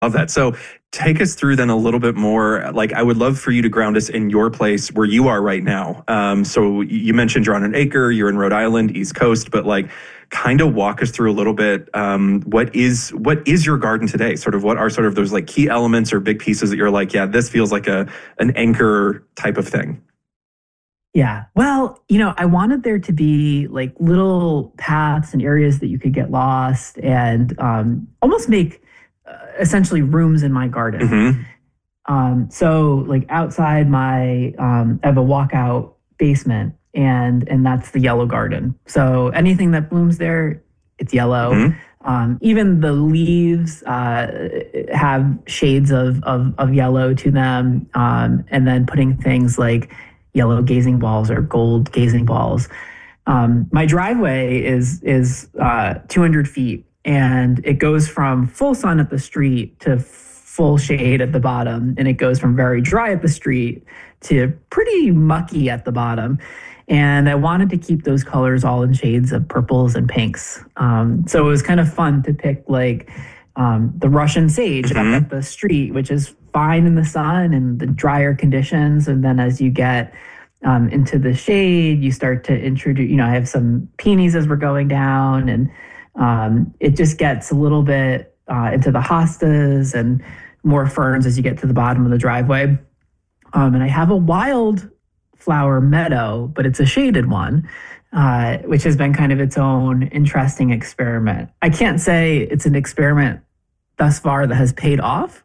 Love that. So take us through then a little bit more. Like, I would love for you to ground us in your place where you are right now. So you mentioned you're on an acre, you're in Rhode Island, East Coast, but like, kind of walk us through a little bit. What is your garden today? Sort of what are sort of those like key elements or big pieces that you're like, yeah, this feels like an anchor type of thing. Yeah. Well, I wanted there to be like little paths and areas that you could get lost and almost make essentially rooms in my garden. Mm-hmm. So like outside I have a walkout basement and that's the yellow garden. So anything that blooms there, it's yellow. Mm-hmm. Even the leaves have shades of yellow to them. And then putting things like yellow gazing balls or gold gazing balls. My driveway is 200 feet and it goes from full sun at the street to full shade at the bottom. And it goes from very dry at the street to pretty mucky at the bottom. And I wanted to keep those colors all in shades of purples and pinks. So it was kind of fun to pick like the Russian sage up at the street, which is fine in the sun and the drier conditions. And then as you get into the shade, you start to introduce, I have some peonies as we're going down, and it just gets a little bit into the hostas and more ferns as you get to the bottom of the driveway. And I have a wildflower meadow, but it's a shaded one, which has been kind of its own interesting experiment. I can't say it's an experiment thus far that has paid off.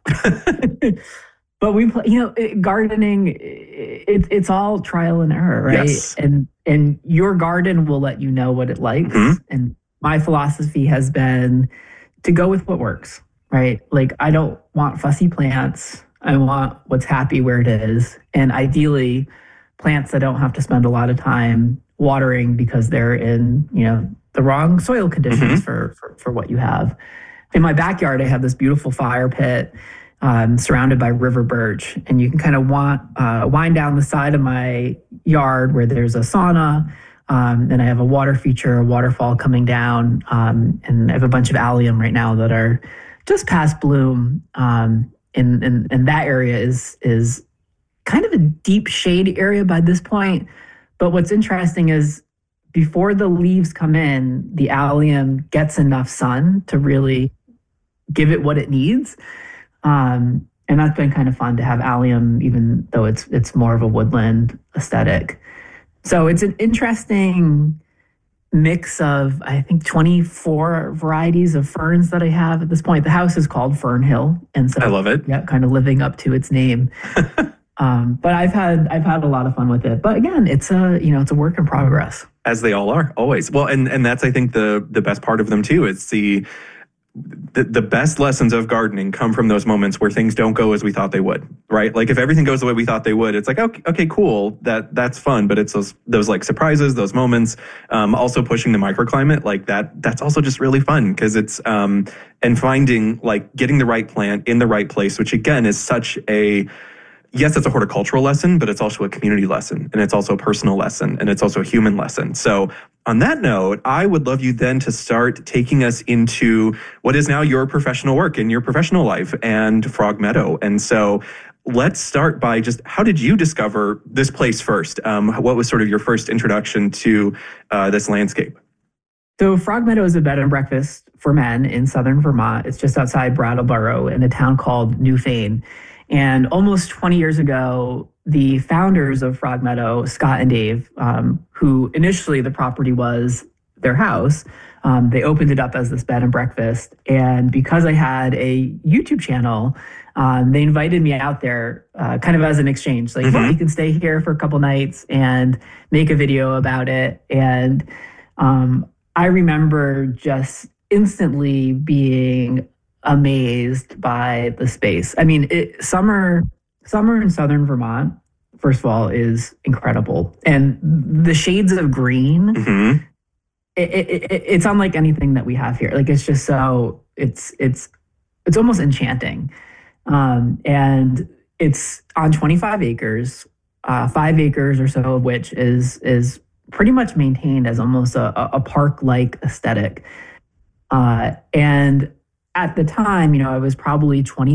But gardening, it's all trial and error, right? Yes. And your garden will let you know what it likes. Mm-hmm. And my philosophy has been to go with what works, right? Like, I don't want fussy plants. I want what's happy where it is. And ideally, plants that don't have to spend a lot of time watering because they're in, the wrong soil conditions for what you have. In my backyard, I have this beautiful fire pit surrounded by river birch, and you can kind of wind down the side of my yard where there's a sauna, and I have a water feature, a waterfall coming down, and I have a bunch of allium right now that are just past bloom, and that area is kind of a deep shade area by this point. But what's interesting is before the leaves come in, the allium gets enough sun to really give it what it needs. And that's been kind of fun to have allium, even though it's more of a woodland aesthetic. So it's an interesting mix of, I think, 24 varieties of ferns that I have at this point. The house is called Fern Hill, and so I love it. Yeah, kind of living up to its name. But I've had a lot of fun with it. But again, it's a work in progress. As they all are, always. Well, and that's, I think, the best part of them too. It's the best lessons of gardening come from those moments where things don't go as we thought they would, right? Like, if everything goes the way we thought they would, it's like, okay, cool, that's fun. But it's those like surprises, those moments, also pushing the microclimate like that. That's also just really fun because it's and finding like getting the right plant in the right place, which again is such a, yes, it's a horticultural lesson, but it's also a community lesson, and it's also a personal lesson, and it's also a human lesson. So on that note, I would love you then to start taking us into what is now your professional work in your professional life and Frog Meadow. And so let's start by just, how did you discover this place first? What was sort of your first introduction to this landscape? So Frog Meadow is a bed and breakfast for men in southern Vermont. It's just outside Brattleboro in a town called Newfane. And almost 20 years ago, the founders of Frog Meadow, Scott and Dave, who initially the property was their house, they opened it up as this bed and breakfast. And because I had a YouTube channel, they invited me out there kind of as an exchange. Like, well, you can stay here for a couple nights and make a video about it. And I remember just instantly being amazed by the space. I mean, summer in southern Vermont, first of all, is incredible, and the shades of green. It's unlike anything that we have here. Like, it's just so it's almost enchanting, and it's on 25 acres, 5 acres or so of which is pretty much maintained as almost a park-like aesthetic, and at the time, I was probably 20